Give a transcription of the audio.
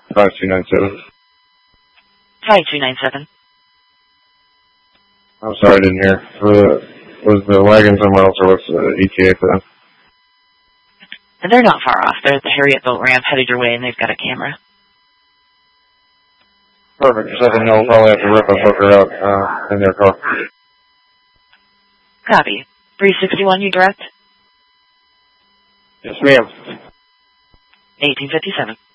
5297. 5297. I'm sorry, I didn't hear. Was the wagon somewhere else, or what's the ETA for them? And they're not far off. They're at the Harriet boat ramp, headed your way, and they've got a camera. Perfect. Just let them know we'll probably have to rip a hooker out in their car. Copy. 361, you direct? Yes, ma'am. 1857.